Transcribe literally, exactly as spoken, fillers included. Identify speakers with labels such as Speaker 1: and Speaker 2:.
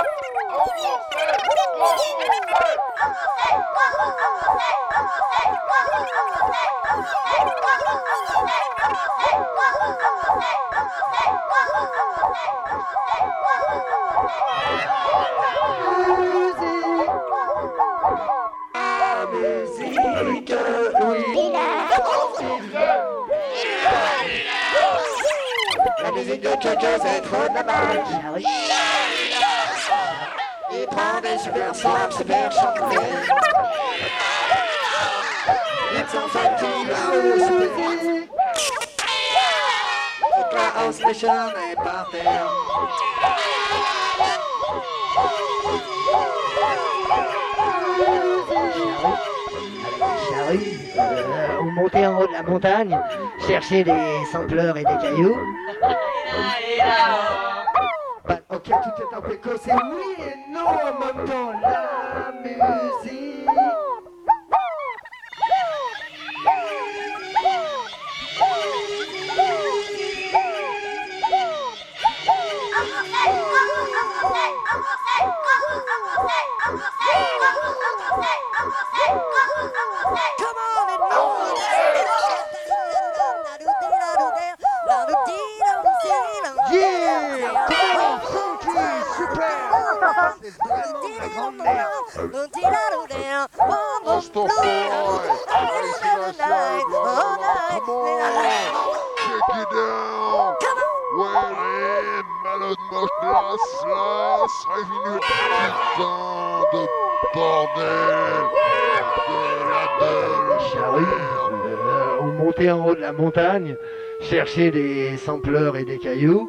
Speaker 1: La musique de Coco, c'est trop dommage. Il prend des super sons, super chantés. Il s'en fatigue la musique. Toute la house nation est par terre.
Speaker 2: Charrue, euh, on montait en haut de la montagne, chercher des sampleurs et des cailloux.
Speaker 1: Bah, ok, tout est un peu cassé, oui et non en même temps. La musique.
Speaker 2: On montait en haut de la montagne, chercher des sampleurs et des cailloux.